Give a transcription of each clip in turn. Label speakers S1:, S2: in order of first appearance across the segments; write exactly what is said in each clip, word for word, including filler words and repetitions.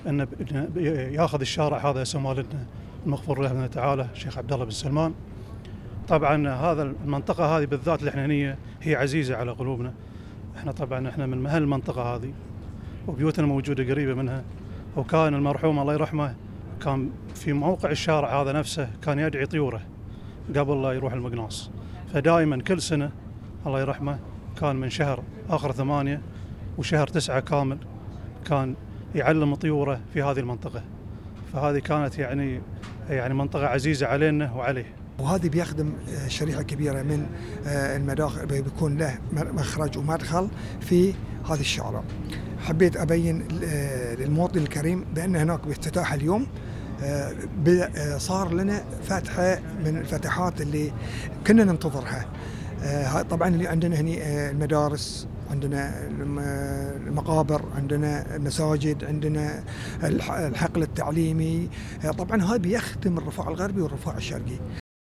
S1: أنه ياخذ الشارع هذا يسمى لنا المغفور له تعالى الشيخ عبد الله بن سلمان. طبعا هذا المنطقة هذه بالذات الحنينية هي عزيزة على قلوبنا. احنا طبعا احنا من أهل المنطقة هذه وبيوتنا موجودة قريبة منها، وكان المرحوم الله يرحمه كان في موقع الشارع هذا نفسه كان يدعي طيوره قبل لا يروح المقناص، فدائما كل سنة الله يرحمه كان من شهر آخر ثمانية وشهر تسعة كامل كان يعلم طيوره في هذه المنطقة. فهذه كانت يعني يعني منطقة عزيزة علينا وعليه.
S2: وهذه بيخدم شريحة كبيرة من المداخل، بيكون له مخرج ومدخل في هذا الشارع. حبيت أبين للمواطن الكريم بأن هناك بافتتاح اليوم صار لنا فتحة من الفتحات اللي كنا ننتظرها. طبعا اللي عندنا هني المدارس، عندنا المقابر، عندنا المساجد، عندنا الحقل التعليمي. طبعا هذا بيخدم الرفاع الغربي والرفاع الشرقي.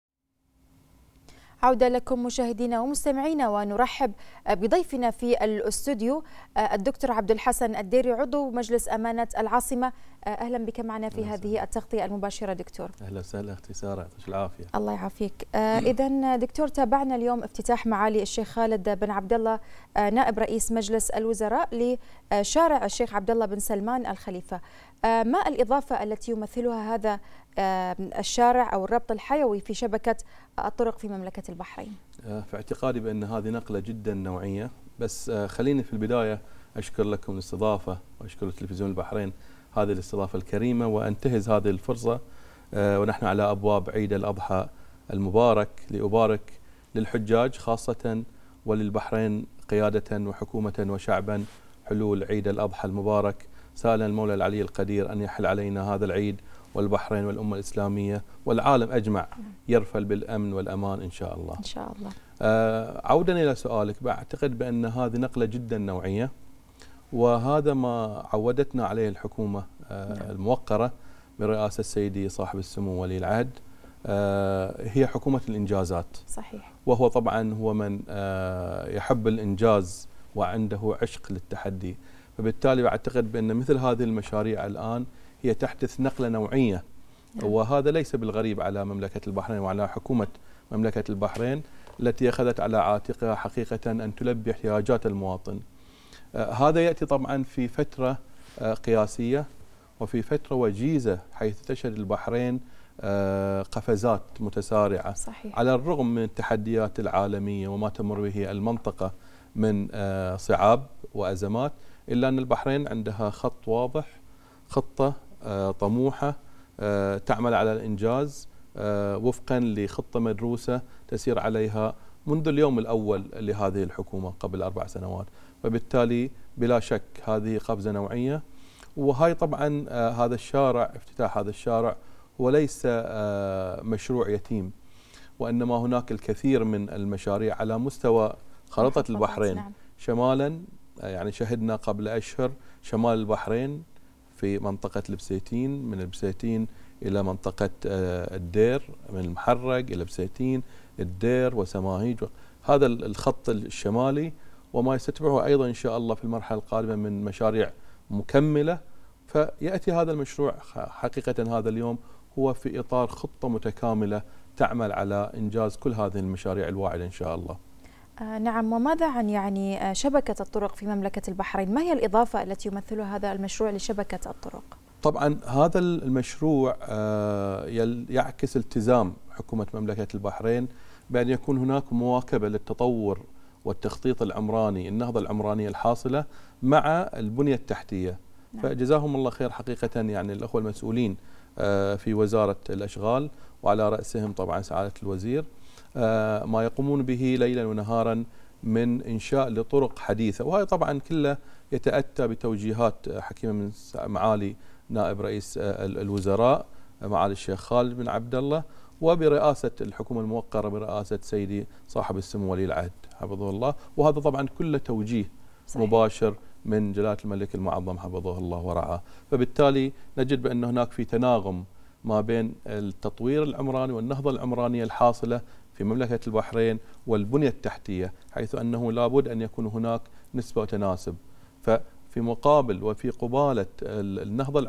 S3: عودة لكم مشاهدينا ومستمعينا، ونرحب بضيفنا في الاستوديو الدكتور عبد الحسن الديري عضو مجلس أمانة العاصمة. أهلا بك معنا في هذه التغطية المباشرة دكتور.
S4: أهلا وسهلا أختي سارة، يعطيك العافية.
S3: الله يعافيك. إذن دكتور، تابعنا اليوم افتتاح معالي الشيخ خالد بن عبد الله نائب رئيس مجلس الوزراء لشارع الشيخ عبد الله بن سلمان الخليفة. ما الإضافة التي يمثلها هذا الشارع أو الربط الحيوي في شبكة الطرق في مملكة البحرين؟
S4: في اعتقادي بأن هذه نقلة جدا نوعية، بس خليني في البداية أشكر لكم الاستضافة وأشكر تلفزيون البحرين هذه الاستضافة الكريمة، وأنتهز هذه الفرصة ونحن على أبواب عيد الأضحى المبارك لأبارك للحجاج خاصة وللبحرين قيادة وحكومة وشعبا حلول عيد الأضحى المبارك، سألنا المولى العلي القدير أن يحل علينا هذا العيد والبحرين والأمة الإسلامية والعالم أجمع يرفل بالأمن والأمان إن شاء الله.
S3: إن شاء الله.
S4: آه عودا إلى سؤالك، بعتقد بأن هذه نقلة جدا نوعية، وهذا ما عودتنا عليه الحكومة آه الموقرة برئاسة سيدي صاحب السمو ولي العهد. آه هي حكومة الإنجازات.
S3: صحيح.
S4: وهو طبعا هو من آه يحب الإنجاز وعنده عشق للتحدي، فبالتالي بعتقد بأن مثل هذه المشاريع الآن هي تحدث نقلة نوعية. نعم. وهذا ليس بالغريب على مملكة البحرين وعلى حكومة مملكة البحرين التي أخذت على عاتقها حقيقة أن تلبي احتياجات المواطن. آه هذا يأتي طبعا في فترة آه قياسية وفي فترة وجيزة، حيث تشهد البحرين آه قفزات متسارعة.
S3: صحيح.
S4: على الرغم من التحديات العالمية وما تمر به المنطقة من آه صعاب وأزمات، إلا أن البحرين عندها خط واضح، خطة آه طموحة آه تعمل على الإنجاز آه وفقا لخطة مدروسة تسير عليها منذ اليوم الأول لهذه الحكومة قبل أربع سنوات. وبالتالي بلا شك هذه قفزة نوعية. وهاي طبعا آه هذا الشارع، افتتاح هذا الشارع هو ليس آه مشروع يتيم، وإنما هناك الكثير من المشاريع على مستوى خريطة البحرين. نعم. شمالا يعني شهدنا قبل أشهر شمال البحرين في منطقة البسيتين، من البسيتين إلى منطقة الدير، من المحرق إلى بسيتين الدير وسماهيج، هذا الخط الشمالي، وما يستتبعه أيضا إن شاء الله في المرحلة القادمة من مشاريع مكملة. فيأتي هذا المشروع حقيقة هذا اليوم هو في إطار خطة متكاملة تعمل على إنجاز كل هذه المشاريع الواعدة إن شاء الله.
S3: آه نعم. وماذا عن يعني شبكة الطرق في مملكة البحرين؟ ما هي الإضافة التي يمثلها هذا المشروع لشبكة الطرق؟
S4: طبعا هذا المشروع آه يعكس التزام حكومة مملكة البحرين بأن يكون هناك مواكبة للتطور والتخطيط العمراني، النهضة العمرانية الحاصلة مع البنية التحتية. نعم. فجزاهم الله خير حقيقة يعني الأخوة المسؤولين آه في وزارة الأشغال وعلى رأسهم طبعا سعادة الوزير آه ما يقومون به ليلا ونهارا من إنشاء لطرق حديثة، وهي طبعا كله يتأتى بتوجيهات حكيمة من معالي نائب رئيس آه الوزراء معالي الشيخ خالد بن عبد الله، وبرئاسة الحكومة الموقرة برئاسة سيدي صاحب السمو ولي العهد حفظه الله. وهذا طبعا كله توجيه صحيح. مباشر من جلالة الملك المعظم حفظه الله ورعاه. فبالتالي نجد بأن هناك في تناغم ما بين التطوير العمراني والنهضة العمرانية الحاصلة في مملكة البحرين والبنية التحتية، حيث أنه لابد أن يكون هناك نسبة وتناسب. ففي مقابل وفي قبالة النهضة